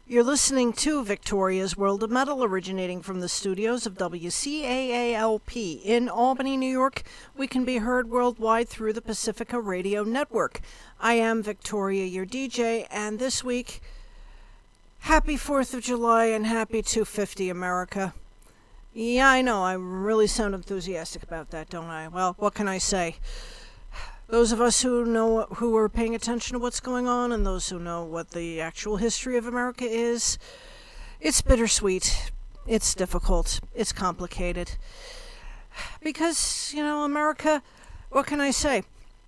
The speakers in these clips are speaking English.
You're listening to Victoria's World of Metal, originating from the studios of WCAALP in Albany, New York. We can be heard worldwide through the Pacifica Radio Network. I am Victoria, your DJ, and this week, happy 4th of July and happy 250 America. Yeah, I know, I really sound enthusiastic about that, don't I? Well, what can I say? Those of us who are paying attention to what's going on, and those who know what the actual history of America is, it's bittersweet, it's difficult, it's complicated. Because, America, what can I say?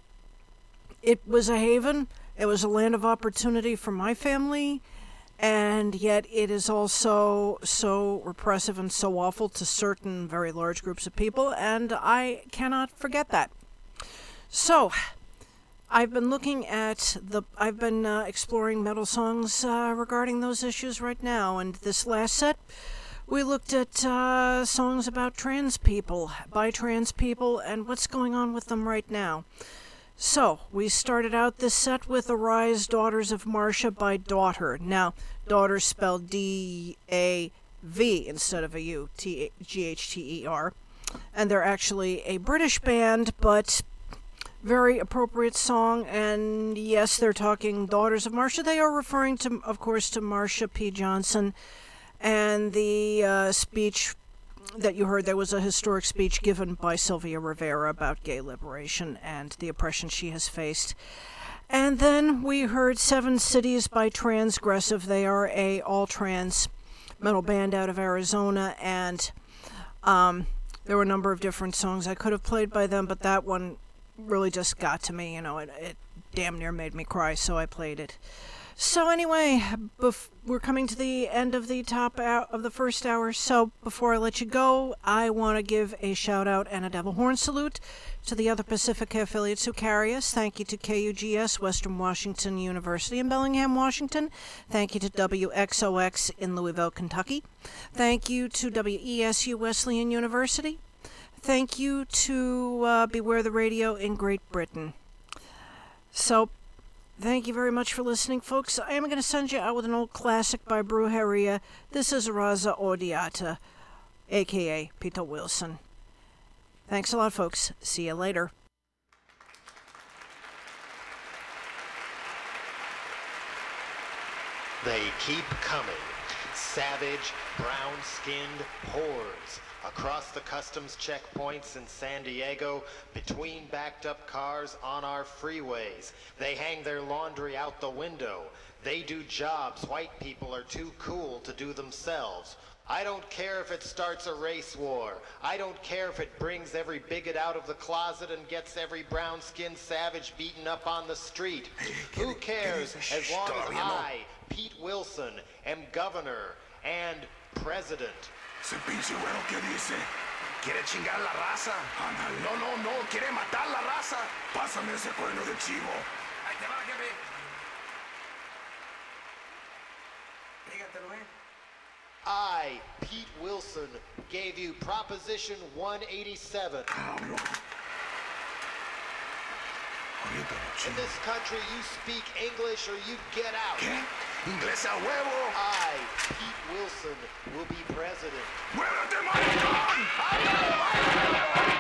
It was a haven, it was a land of opportunity for my family, and yet it is also so repressive and so awful to certain very large groups of people, and I cannot forget that. So, I've been exploring metal songs regarding those issues right now, and this last set, we looked at songs about trans people, by trans people, and what's going on with them right now. So, we started out this set with Arise, Daughters of Marcia by Daughter. Now, Daughter spelled D-A-V instead of a U, G-H-T-E-R. And they're actually a British band, but very appropriate song, and yes, they're talking Daughters of Marcia. They are referring to, of course, to Marsha P. Johnson, and the speech that you heard, there was a historic speech given by Sylvia Rivera about gay liberation and the oppression she has faced. And then we heard Seven Cities by Transgressive. They are a all-trans metal band out of Arizona, and there were a number of different songs I could have played by them, but that one really just got to me, it damn near made me cry, so I played it. So anyway, we're coming to the end of the top of the first hour, so before I let you go, I want to give a shout out and a devil horn salute to the other Pacifica affiliates who carry us. Thank you to KUGS, Western Washington University in Bellingham, Washington. Thank you to WXOX in Louisville, Kentucky. Thank you to WESU Wesleyan University. Thank you to Beware the Radio in Great Britain. So, thank you very much for listening, folks. I am going to send you out with an old classic by Brujeria. This is Raza Odiata, a.k.a. Peter Wilson. Thanks a lot, folks. See you later. They keep coming. Savage, brown-skinned hordes across the customs checkpoints in San Diego, between backed-up cars on our freeways. They hang their laundry out the window. They do jobs white people are too cool to do themselves. I don't care if it starts a race war. I don't care if it brings every bigot out of the closet and gets every brown-skinned savage beaten up on the street. Who cares as long as I, Pete Wilson, am governor and president. Ese pinche güero, ¿qué dice? ¿Quiere chingar la raza? No, quiere matar la raza. Pásame ese cuerno de chivo. Ahí te va, jefe. Dígatelo, I, Pete Wilson, gave you Proposition 187. Cablo. In this country, you speak English or you get out. ¿Qué? Inglés a huevo. I, Pete Wilson, will be president. ¡Muévete, maricón! ¡Ándale,